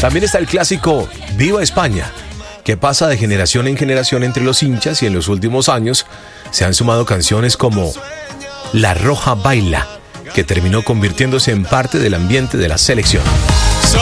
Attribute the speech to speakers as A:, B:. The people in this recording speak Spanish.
A: También está el clásico Viva España, que pasa de generación en generación entre los hinchas, y en los últimos años se han sumado canciones como La Roja Baila, que terminó convirtiéndose en parte del ambiente de la selección.